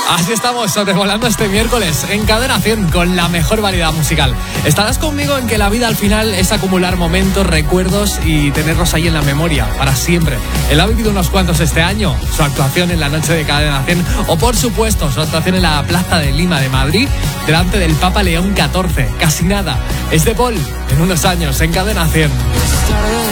Así estamos, sobrevolando este miércoles en Cadena 100 con la mejor variedad musical. Estarás conmigo en que la vida al final es acumular momentos, recuerdos y tenerlos ahí en la memoria para siempre. Él ha vivido unos cuantos este año, su actuación en la noche de Cadena 100 o por supuesto su actuación en la Plaza de Lima de Madrid delante del Papa León XIV. Casi nada. Es de Paul en unos años en Cadena 100.